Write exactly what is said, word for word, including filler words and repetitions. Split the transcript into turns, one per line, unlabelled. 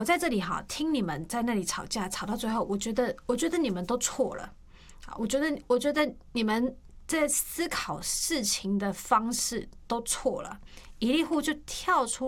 我在这里哈，听你们在那里吵架，吵到最后，我觉得，我觉得你们都错了。我觉得，我觉得你们在思考事情的方式都错了。一立户就跳出